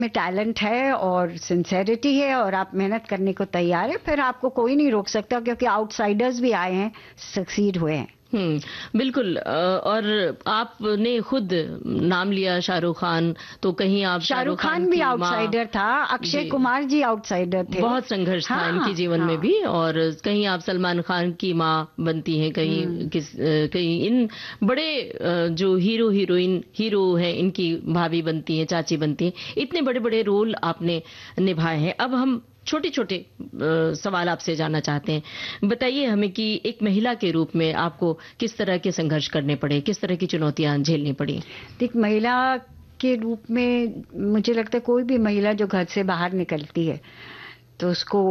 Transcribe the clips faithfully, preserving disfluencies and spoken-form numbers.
में टैलेंट है और सिंसेरिटी है और आप मेहनत करने को तैयार है, फिर आपको कोई नहीं रोक सकता, क्योंकि आउटसाइडर्स भी आए हैं, सक्सीड हुए हैं। हम्म बिल्कुल। और आपने खुद नाम लिया शाहरुख खान, तो कहीं आप शाहरुख खान भी आउटसाइडर था, अक्षय कुमार जी आउटसाइडर थे, बहुत संघर्ष था हाँ, इनके जीवन हाँ, में भी। और कहीं आप सलमान खान की माँ बनती हैं, कहीं किस कहीं इन बड़े जो हीरो हीरोइन हीरो हैं इनकी भाभी बनती हैं, चाची बनती हैं। इतने बड़े बड़े रोल आपने निभाए हैं। अब हम छोटे छोटे सवाल आपसे जानना चाहते हैं। बताइए हमें कि एक महिला के रूप में आपको किस तरह के संघर्ष करने पड़े, किस तरह की चुनौतियां झेलनी पड़ी? एक महिला के रूप में मुझे लगता है कोई भी महिला जो घर से बाहर निकलती है तो उसको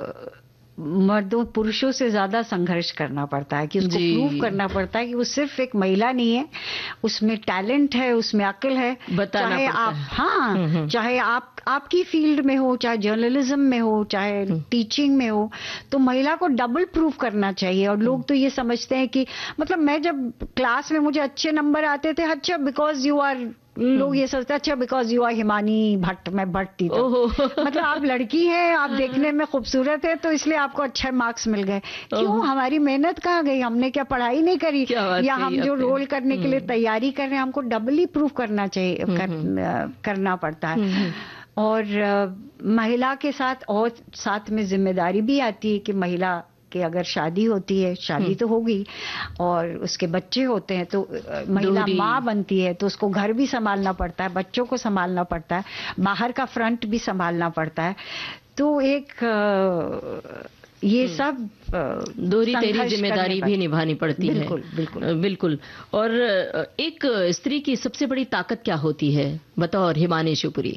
मर्दों पुरुषों से ज्यादा संघर्ष करना पड़ता है, कि उसको प्रूव करना पड़ता है कि वो सिर्फ एक महिला नहीं है, उसमें टैलेंट है, उसमें अक्ल है। चाहे आप हाँ चाहे आप आपकी फील्ड में हो, चाहे जर्नलिज्म में हो, चाहे टीचिंग में हो, तो महिला को डबल प्रूव करना चाहिए। और लोग तो ये समझते हैं कि मतलब मैं जब क्लास में मुझे अच्छे नंबर आते थे, अच्छा बिकॉज यू आर, लोग ये सोचते अच्छा because you are Himani Bhatt, मैं भट्ट थी तो मतलब आप लड़की हैं, आप देखने में खूबसूरत है, तो इसलिए आपको अच्छे मार्क्स मिल गए। क्यों? हमारी मेहनत कहाँ गई? हमने क्या पढ़ाई नहीं करी? या हम जो रोल करने के लिए तैयारी कर रहे हैं, हमको डबली प्रूव करना चाहिए, कर, करना पड़ता है। और महिला के साथ और साथ में जिम्मेदारी भी आती है कि महिला कि अगर शादी होती है, शादी तो होगी, और उसके बच्चे होते हैं, तो महिला माँ बनती है तो उसको घर भी संभालना पड़ता है, बच्चों को संभालना पड़ता है, बाहर का फ्रंट भी संभालना पड़ता है। तो एक ये सब दोहरी तेरी जिम्मेदारी भी निभानी पड़ती है। बिल्कुल बिल्कुल बिल्कुल। और एक स्त्री की सबसे बड़ी ताकत क्या होती है, बतौर हिमानी शिवपुरी?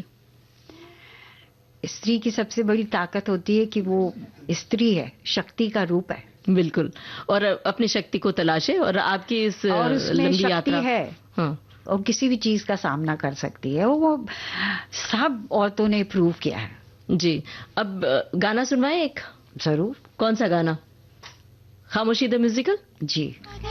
स्त्री की सबसे बड़ी ताकत होती है कि वो स्त्री है, शक्ति का रूप है। बिल्कुल। और अपनी शक्ति को तलाशे, और आपकी इस और लंबी यात्रा है हाँ। और किसी भी चीज का सामना कर सकती है, वो सब औरतों ने प्रूव किया है। जी। अब गाना सुनवाएं एक? जरूर। कौन सा गाना? खामोशी द म्यूजिकल? जी।